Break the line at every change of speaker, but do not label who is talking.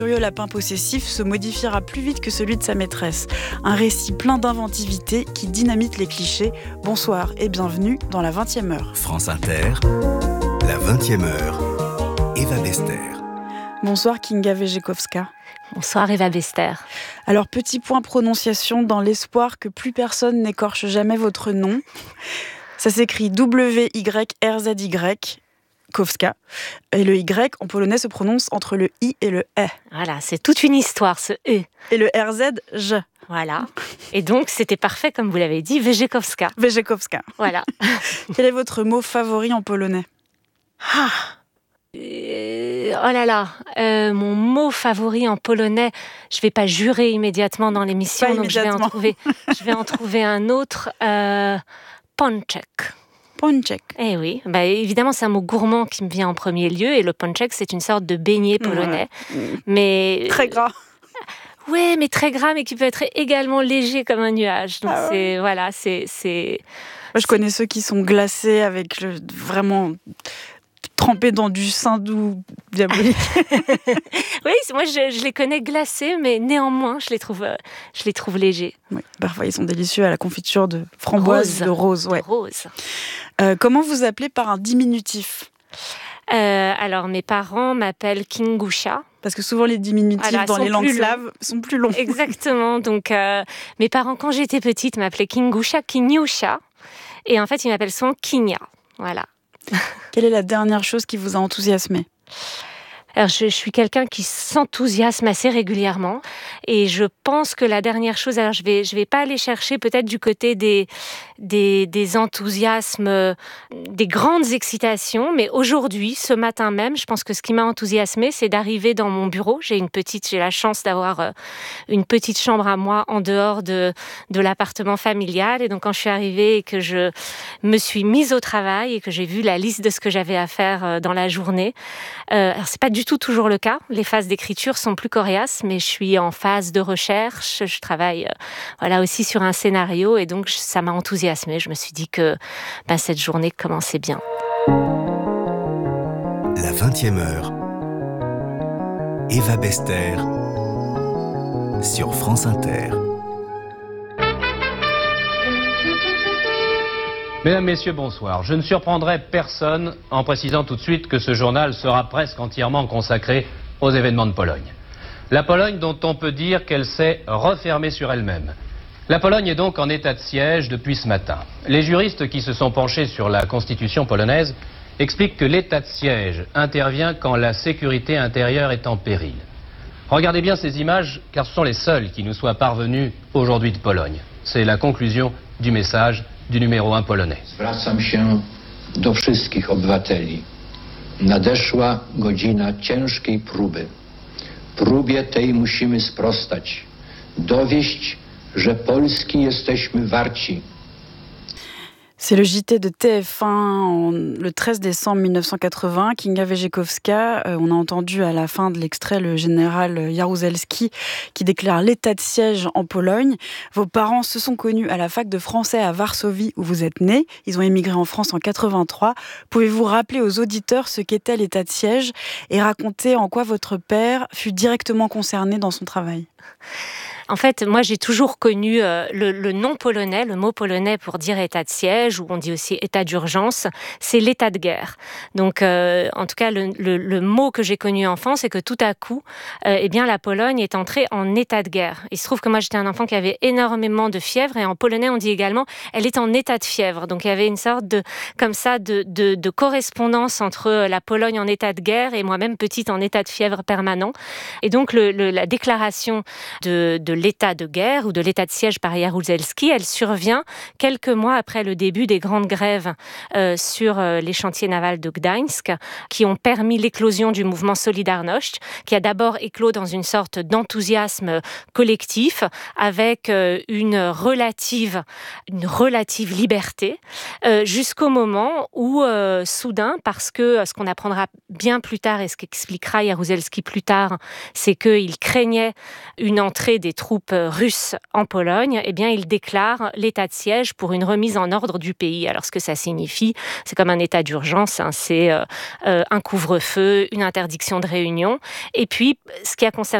Le lapin possessif se modifiera plus vite que celui de sa maîtresse. Un récit plein d'inventivité qui dynamite les clichés. Bonsoir et bienvenue dans la 20e heure.
France Inter, la 20e heure, Eva Bester.
Bonsoir Kinga Wejciechowska.
Bonsoir Eva Bester.
Alors petit point prononciation dans l'espoir que plus personne n'écorche jamais votre nom. Ça s'écrit W-Y-R-Z-Y. Kowska. Et le Y en polonais se prononce entre le I et le E.
Voilà, c'est toute une histoire ce E.
Et le RZ, je.
Voilà. Et donc c'était parfait comme vous l'avez dit, Wejciechowska.
Wejciechowska.
Voilà.
Quel est votre mot favori en polonais ?
Oh là là, mon mot favori en polonais, je vais pas jurer immédiatement dans l'émission,
Pas
donc je vais en trouver un autre. Pączek.
Pączek.
Eh oui, évidemment c'est un mot gourmand qui me vient en premier lieu, et le pączek c'est une sorte de beignet polonais. Mais
très gras.
Oui, mais très gras, mais qui peut être également léger comme un nuage. Donc c'est. Moi
je connais ceux qui sont glacés avec vraiment trempés dans du saindoux diabolique.
Oui, moi je les connais glacés, mais néanmoins je les trouve légers.
Oui, parfois ils sont délicieux à la confiture de framboise, de rose. Ouais.
Rose.
Comment vous appelez par un diminutif ?
Alors mes parents m'appellent Kingusia.
Parce que souvent les diminutifs dans les langues slaves sont plus longs.
Exactement. Donc mes parents quand j'étais petite m'appelaient Kingusia, Kiniusia, et en fait ils m'appellent souvent Kinia. Voilà.
Quelle est la dernière chose qui vous a enthousiasmé ?
Alors, je suis quelqu'un qui s'enthousiasme assez régulièrement, et je pense que la dernière chose, alors je vais pas aller chercher peut-être du côté des enthousiasmes, des grandes excitations, mais aujourd'hui, ce matin même, je pense que ce qui m'a enthousiasmée, c'est d'arriver dans mon bureau. J'ai la chance d'avoir une petite chambre à moi en dehors de l'appartement familial, et donc quand je suis arrivée et que je me suis mise au travail et que j'ai vu la liste de ce que j'avais à faire dans la journée, alors c'est pas du tout toujours le cas. Les phases d'écriture sont plus coriaces, mais je suis en phase de recherche. Je travaille aussi sur un scénario, et donc ça m'a enthousiasmée. Je me suis dit que cette journée commençait bien.
La 20e heure, Eva Bester sur France Inter.
Mesdames, Messieurs, bonsoir. Je ne surprendrai personne en précisant tout de suite que ce journal sera presque entièrement consacré aux événements de Pologne. La Pologne dont on peut dire qu'elle s'est refermée sur elle-même. La Pologne est donc en état de siège depuis ce matin. Les juristes qui se sont penchés sur la constitution polonaise expliquent que l'état de siège intervient quand la sécurité intérieure est en péril. Regardez bien ces images, car ce sont les seules qui nous soient parvenues aujourd'hui de Pologne. C'est la conclusion du message du numéro 1 polonais.
Zwracam się do wszystkich obywateli. Nadeszła godzina ciężkiej próby. Próbie tej musimy sprostać. Dowieść, że Polski jesteśmy warci.
C'est le JT de TF1 le 13 décembre 1980. Kinga Wejciechowska, on a entendu à la fin de l'extrait le général Jaruzelski qui déclare l'état de siège en Pologne. Vos parents se sont connus à la fac de français à Varsovie où vous êtes nés. Ils ont émigré en France en 83. Pouvez-vous rappeler aux auditeurs ce qu'était l'état de siège et raconter en quoi votre père fut directement concerné dans son travail ?
En fait, moi, j'ai toujours connu le nom polonais, le mot polonais pour dire état de siège, ou on dit aussi état d'urgence, c'est l'état de guerre. Donc, en tout cas, le mot que j'ai connu enfant, c'est que tout à coup, la Pologne est entrée en état de guerre. Il se trouve que moi, j'étais un enfant qui avait énormément de fièvre, et en polonais, on dit également, elle est en état de fièvre. Donc, il y avait une sorte de correspondance entre la Pologne en état de guerre et moi-même petite en état de fièvre permanent. Et donc, la déclaration de l'état de guerre ou de l'état de siège par Jaruzelski, elle survient quelques mois après le début des grandes grèves sur les chantiers navals de Gdańsk, qui ont permis l'éclosion du mouvement Solidarność, qui a d'abord éclos dans une sorte d'enthousiasme collectif avec une relative liberté, jusqu'au moment où soudain, parce que ce qu'on apprendra bien plus tard et ce qu'expliquera Jaruzelski plus tard, c'est qu'il craignait une entrée des troupes troupes russes en Pologne, eh bien, il déclare l'état de siège pour une remise en ordre du pays. Alors, ce que ça signifie, c'est comme un état d'urgence, hein, c'est un couvre-feu, une interdiction de réunion. Et puis, ce qui a concerné